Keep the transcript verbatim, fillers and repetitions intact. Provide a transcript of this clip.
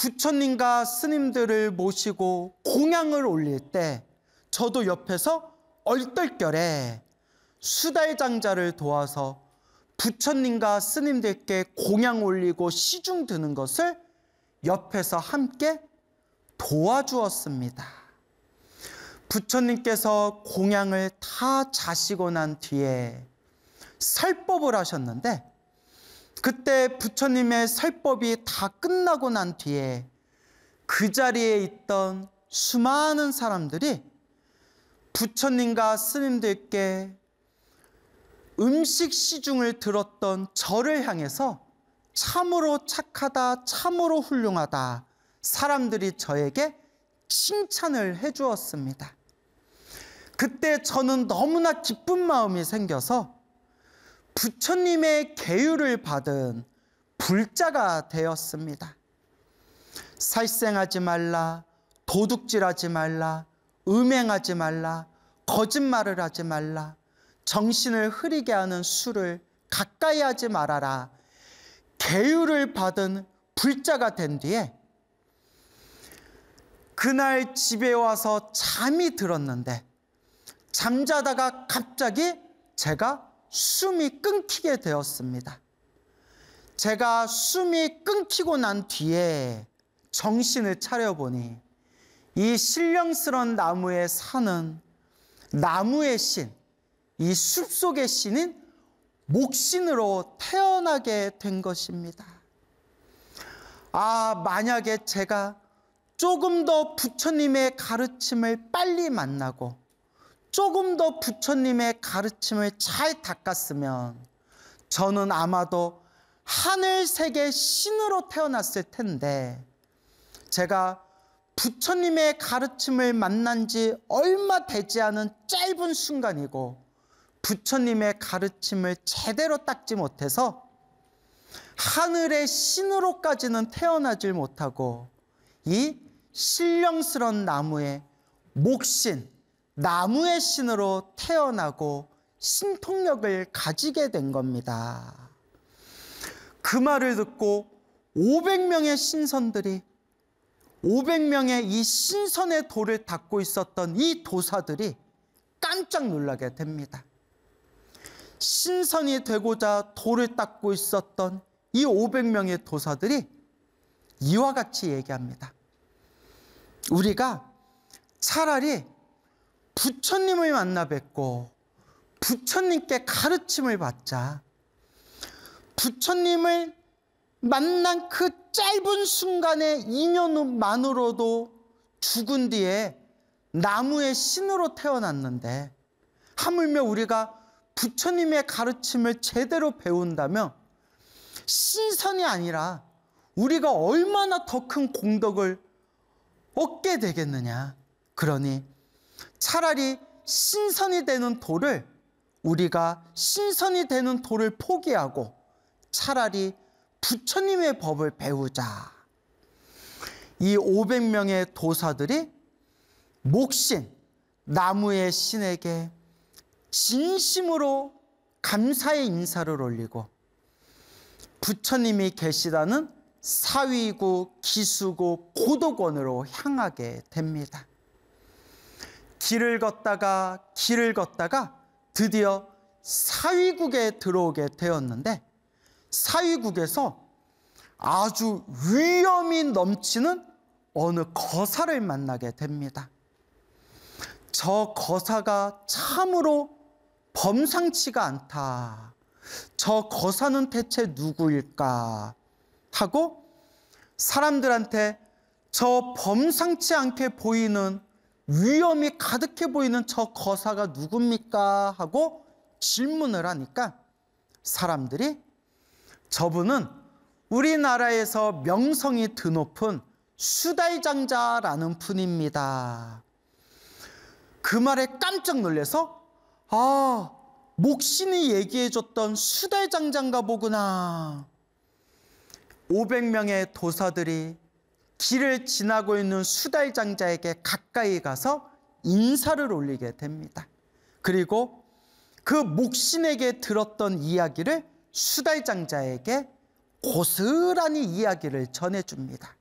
부처님과 스님들을 모시고 공양을 올릴 때 저도 옆에서 얼떨결에 수달장자를 도와서 부처님과 스님들께 공양 올리고 시중 드는 것을 옆에서 함께 도와주었습니다. 부처님께서 공양을 다 자시고 난 뒤에 설법을 하셨는데, 그때 부처님의 설법이 다 끝나고 난 뒤에 그 자리에 있던 수많은 사람들이 부처님과 스님들께 음식 시중을 들었던 저를 향해서 참으로 착하다, 참으로 훌륭하다, 사람들이 저에게 칭찬을 해주었습니다. 그때 저는 너무나 기쁜 마음이 생겨서 부처님의 계율을 받은 불자가 되었습니다. 살생하지 말라, 도둑질하지 말라, 음행하지 말라, 거짓말을 하지 말라, 정신을 흐리게 하는 술을 가까이 하지 말아라. 계율을 받은 불자가 된 뒤에 그날 집에 와서 잠이 들었는데, 잠자다가 갑자기 제가 숨이 끊기게 되었습니다. 제가 숨이 끊기고 난 뒤에 정신을 차려보니 이 신령스러운 나무에 사는 나무의 신, 이 숲속의 신인 목신으로 태어나게 된 것입니다. 아, 만약에 제가 조금 더 부처님의 가르침을 빨리 만나고 조금 더 부처님의 가르침을 잘 닦았으면 저는 아마도 하늘세계 신으로 태어났을 텐데, 제가 부처님의 가르침을 만난 지 얼마 되지 않은 짧은 순간이고 부처님의 가르침을 제대로 닦지 못해서 하늘의 신으로까지는 태어나질 못하고 이 신령스러운 나무의 목신, 나무의 신으로 태어나고 신통력을 가지게 된 겁니다. 그 말을 듣고 오백 명의 신선들이, 오백 명의 이 신선의 도를 닦고 있었던 이 도사들이 깜짝 놀라게 됩니다. 신선이 되고자 도를 닦고 있었던 이 오백 명의 도사들이 이와 같이 얘기합니다. 우리가 차라리 부처님을 만나 뵙고 부처님께 가르침을 받자. 부처님을 만난 그 짧은 순간의 인연만으로도 죽은 뒤에 나무의 신으로 태어났는데, 하물며 우리가 부처님의 가르침을 제대로 배운다면 신선이 아니라 우리가 얼마나 더 큰 공덕을 얻게 되겠느냐. 그러니 차라리 신선이 되는 도를, 우리가 신선이 되는 도를 포기하고 차라리 부처님의 법을 배우자. 이 오백 명의 도사들이 목신, 나무의 신에게 진심으로 감사의 인사를 올리고 부처님이 계시다는 사위구, 기수구, 고도권으로 향하게 됩니다. 길을 걷다가 길을 걷다가 드디어 사위국에 들어오게 되었는데, 사위국에서 아주 위험이 넘치는 어느 거사를 만나게 됩니다. 저 거사가 참으로 범상치가 않다. 저 거사는 대체 누구일까 하고 사람들한테 저 범상치 않게 보이는, 위험이 가득해 보이는 저 거사가 누굽니까 하고 질문을 하니까 사람들이 저분은 우리나라에서 명성이 드높은 수달장자라는 분입니다. 그 말에 깜짝 놀라서, 아, 목신이 얘기해줬던 수달장자인가 보구나. 오백 명의 도사들이 길을 지나고 있는 수달장자에게 가까이 가서 인사를 올리게 됩니다. 그리고 그 목신에게 들었던 이야기를 수달장자에게 고스란히 이야기를 전해줍니다.